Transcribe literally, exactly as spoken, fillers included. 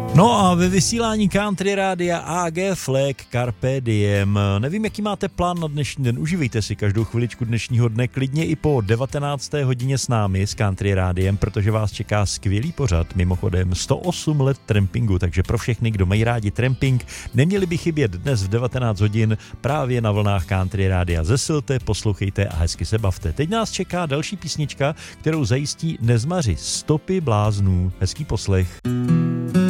No a ve vysílání Country Rádia A G Flag Carpe Diem. Nevím, jaký máte plán na dnešní den. Užívejte si každou chviličku dnešního dne klidně i po devatenácté hodině s námi s Country Rádiem, protože vás čeká skvělý pořad, mimochodem sto osm let trampingu, takže pro všechny, kdo mají rádi tramping, neměli by chybět dnes v devatenáct hodin právě na vlnách Country Rádia. Zesilte, poslouchejte a hezky se bavte. Teď nás čeká další písnička, kterou zajistí Nezmaři, Stopy bláznů. Hezký poslech.